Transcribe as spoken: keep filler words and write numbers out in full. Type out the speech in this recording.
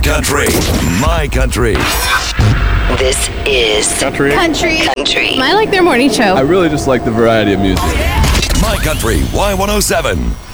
country, my country. This is Country. Country. Country. I like their morning show. I really just like the variety of music. My Country Y one oh seven.